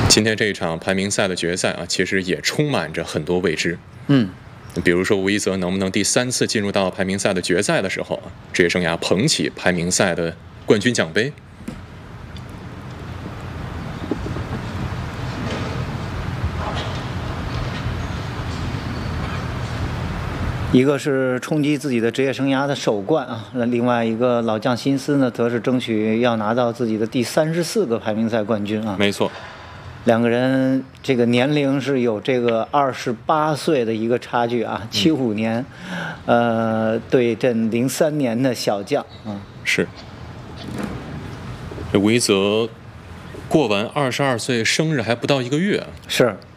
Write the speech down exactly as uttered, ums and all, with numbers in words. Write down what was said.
今天这一场排名赛的决赛啊，其实也充满着很多未知。 嗯， 比如说吴一泽能不能第三次进入到排名赛的决赛的时候啊，职业生涯捧起排名赛的冠军奖杯。 一个是冲击自己的职业生涯的首冠啊，那另外一个老将辛斯呢，则是争取要拿到自己的第三十四个排名赛冠军啊。 没错， 两个人这个年龄是有这个二十八岁的一个差距啊，七五年，呃，对阵零三年的小将啊。 是。这吴一泽过完二十二岁生日还不到一个月啊。 是。